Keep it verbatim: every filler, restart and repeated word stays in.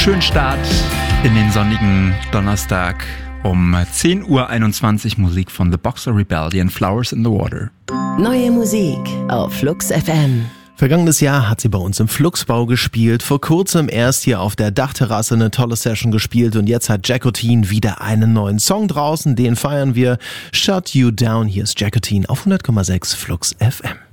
schönen Start in den sonnigen Donnerstag um zehn Uhr einundzwanzig. Musik von The Boxer Rebellion, Flowers in the Water. Neue Musik auf Flux F M. Vergangenes Jahr hat sie bei uns im Fluxbau gespielt, vor kurzem erst hier auf der Dachterrasse eine tolle Session gespielt und jetzt hat Jacotine wieder einen neuen Song draußen, den feiern wir. Shut You Down, hier ist Jacotine auf hundert Komma sechs Flux F M.